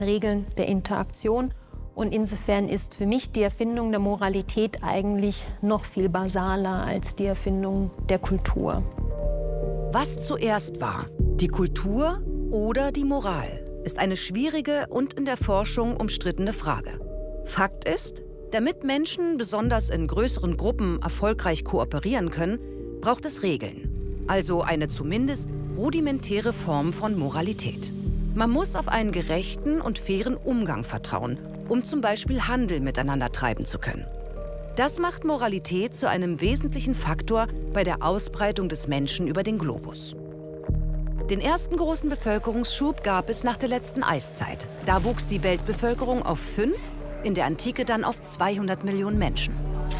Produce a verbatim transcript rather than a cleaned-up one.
Regeln der Interaktion. Und insofern ist für mich die Erfindung der Moralität eigentlich noch viel basaler als die Erfindung der Kultur. Was zuerst war, die Kultur oder die Moral, ist eine schwierige und in der Forschung umstrittene Frage. Fakt ist, damit Menschen besonders in größeren Gruppen erfolgreich kooperieren können, braucht es Regeln. Also eine zumindest rudimentäre Form von Moralität. Man muss auf einen gerechten und fairen Umgang vertrauen, um zum Beispiel Handel miteinander treiben zu können. Das macht Moralität zu einem wesentlichen Faktor bei der Ausbreitung des Menschen über den Globus. Den ersten großen Bevölkerungsschub gab es nach der letzten Eiszeit. Da wuchs die Weltbevölkerung auf fünf, in der Antike dann auf zweihundert Millionen Menschen.